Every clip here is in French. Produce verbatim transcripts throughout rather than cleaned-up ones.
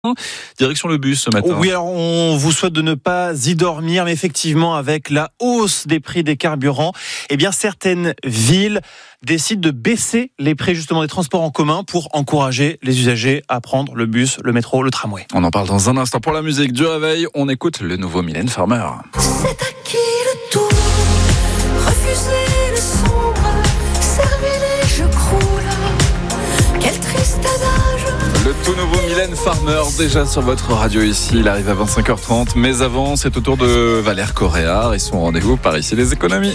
Direction le bus ce matin. Oui, alors on vous souhaite de ne pas y dormir, mais effectivement, avec la hausse des prix des carburants, eh bien certaines villes décident de baisser les prix justement des transports en commun pour encourager les usagers à prendre le bus, le métro, le tramway. On en parle dans un instant. Pour la musique du réveil, on écoute le nouveau Mylène Farmer. C'est à qui le tour, refusez le sombre, servez-les, je croule, quel triste adage. Le tout nouveau Mylène Farmer, déjà sur votre radio ici, il arrive à vingt-cinq heures trente, mais avant, c'est au tour de Valère Coréard et son rendez-vous par ici les économies.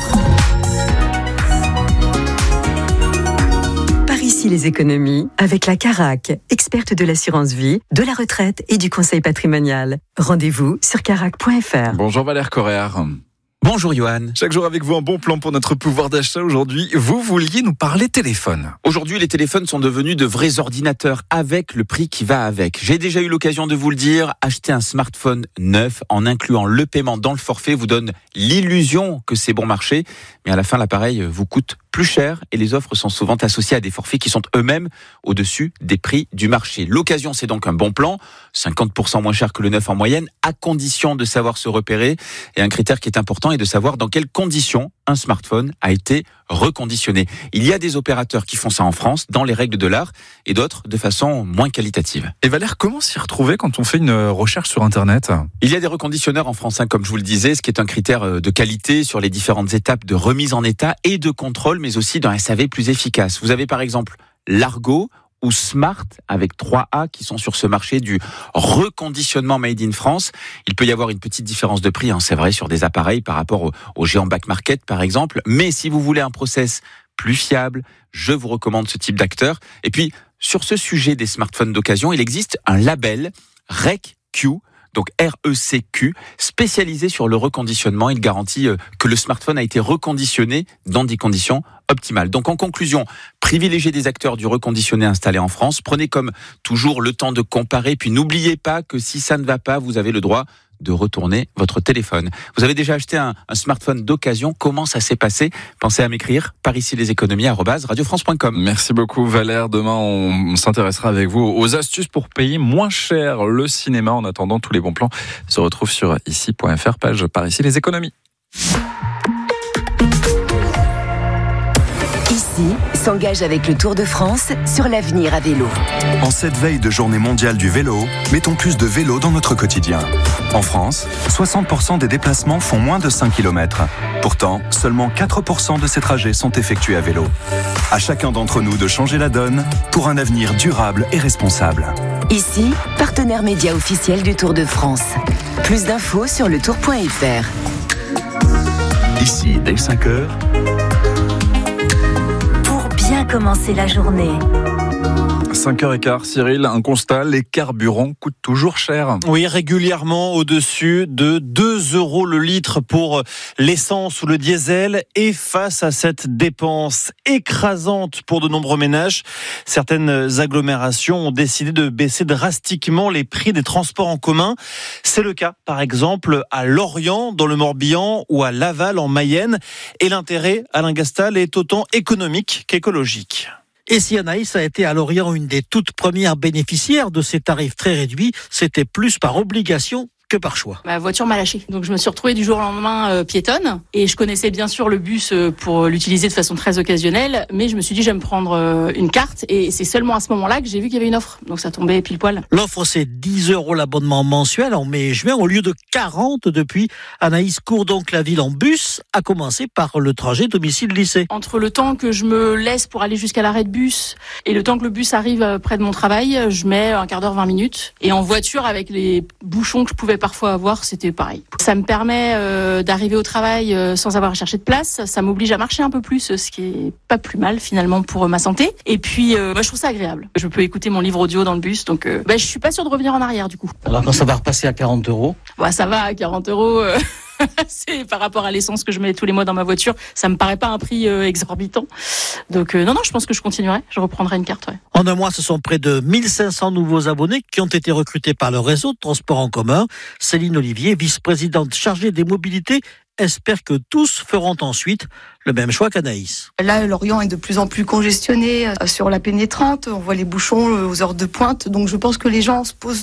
Par ici les économies, avec la Carac, experte de l'assurance vie, de la retraite et du conseil patrimonial. Rendez-vous sur carac point f r. Bonjour Valère Coréard. Bonjour Johan. Chaque jour avec vous, un bon plan pour notre pouvoir d'achat. Aujourd'hui, vous vouliez nous parler téléphone. Aujourd'hui, les téléphones sont devenus de vrais ordinateurs avec le prix qui va avec. J'ai déjà eu l'occasion de vous le dire, acheter un smartphone neuf en incluant le paiement dans le forfait vous donne l'illusion que c'est bon marché, mais à la fin, l'appareil vous coûte plus cher et les offres sont souvent associées à des forfaits qui sont eux-mêmes au-dessus des prix du marché. L'occasion, c'est donc un bon plan, cinquante pour cent moins cher que le neuf en moyenne, à condition de savoir se repérer. Et un critère qui est important est de savoir dans quelles conditions un smartphone a été reconditionné. Il y a des opérateurs qui font ça en France, dans les règles de l'art, et d'autres de façon moins qualitative. Et Valère, comment s'y retrouver quand on fait une recherche sur Internet ? Il y a des reconditionneurs en France, hein, comme je vous le disais, ce qui est un critère de qualité sur les différentes étapes de remise en état et de contrôle, mais aussi d'un S A V plus efficace. Vous avez par exemple Largo ou Smart avec trois A qui sont sur ce marché du reconditionnement made in France. Il peut y avoir une petite différence de prix, hein, c'est vrai, sur des appareils par rapport au, au géant back market par exemple. Mais si vous voulez un process plus fiable, je vous recommande ce type d'acteur. Et puis, sur ce sujet des smartphones d'occasion, il existe un label R E C Q, donc R E C Q, spécialisé sur le reconditionnement. Il garantit que le smartphone a été reconditionné dans des conditions optimales. Donc en conclusion, privilégiez des acteurs du reconditionné installés en France. Prenez comme toujours le temps de comparer. Puis n'oubliez pas que si ça ne va pas, vous avez le droit de retourner votre téléphone. Vous avez déjà acheté un, un smartphone d'occasion. Comment ça s'est passé ? Pensez à m'écrire par ici les économies arobase radio france point com. Merci beaucoup Valère. Demain, on s'intéressera avec vous aux astuces pour payer moins cher le cinéma. En attendant, tous les bons plans se retrouvent sur ici point f r, page par ici les économies. Ici s'engage avec le Tour de France sur l'avenir à vélo. En cette veille de journée mondiale du vélo, mettons plus de vélo dans notre quotidien. En France, soixante pour cent des déplacements font moins de cinq kilomètres. Pourtant, seulement quatre pour cent de ces trajets sont effectués à vélo. À chacun d'entre nous de changer la donne pour un avenir durable et responsable. Ici, partenaire média officiel du Tour de France. Plus d'infos sur le tour point f r. Ici, dès cinq heures. Bien commencer la journée. cinq heures quinze, Cyril, un constat, les carburants coûtent toujours cher. Oui, régulièrement au-dessus de deux euros le litre pour l'essence ou le diesel. Et face à cette dépense écrasante pour de nombreux ménages, certaines agglomérations ont décidé de baisser drastiquement les prix des transports en commun. C'est le cas, par exemple, à Lorient, dans le Morbihan, ou à Laval, en Mayenne. Et l'intérêt, Alain Gastal, est autant économique qu'écologique. Et si Anaïs a été à Lorient une des toutes premières bénéficiaires de ces tarifs très réduits, c'était plus par obligation que par choix. Ma voiture m'a lâché. Donc je me suis retrouvée du jour au lendemain euh, piétonne. Et je connaissais bien sûr le bus euh, pour l'utiliser de façon très occasionnelle. Mais je me suis dit, je vais me prendre euh, une carte. Et c'est seulement à ce moment-là que j'ai vu qu'il y avait une offre. Donc ça tombait pile poil. L'offre, c'est dix euros l'abonnement mensuel en mai et juin au lieu de quarante depuis. Anaïs court donc la ville en bus, à commencer par le trajet domicile-lycée. Entre le temps que je me laisse pour aller jusqu'à l'arrêt de bus et le temps que le bus arrive près de mon travail, je mets un quart d'heure, vingt minutes. Et en voiture, avec les bouchons que je pouvais parfois avoir, c'était pareil. Ça me permet euh, d'arriver au travail euh, sans avoir à chercher de place. Ça m'oblige à marcher un peu plus, ce qui est pas plus mal finalement pour euh, ma santé. Et puis, euh, bah, je trouve ça agréable. Je peux écouter mon livre audio dans le bus, donc euh, bah, je suis pas sûre de revenir en arrière du coup. Alors quand ça va repasser à quarante euros bah, ça va, à quarante euros. Euh... c'est par rapport à l'essence que je mets tous les mois dans ma voiture, ça me paraît pas un prix euh, exorbitant. Donc euh, non, non, je pense que je continuerai, je reprendrai une carte. Ouais. En un mois, ce sont près de mille cinq cents nouveaux abonnés qui ont été recrutés par le réseau de transport en commun. Céline Olivier, vice-présidente chargée des mobilités espère que tous feront ensuite le même choix qu'Anaïs. Là, Lorient est de plus en plus congestionné sur la pénétrante. On voit les bouchons aux heures de pointe. Donc je pense que les gens se posent